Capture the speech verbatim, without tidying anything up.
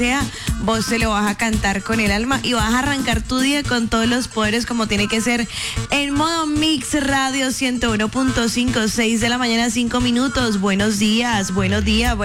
sea, vos se lo vas a cantar con el alma y vas a arrancar tu día con todos los poderes como tiene que ser en modo Mix Radio ciento uno punto cinco, seis de la mañana, cinco minutos. Buenos días, buenos días.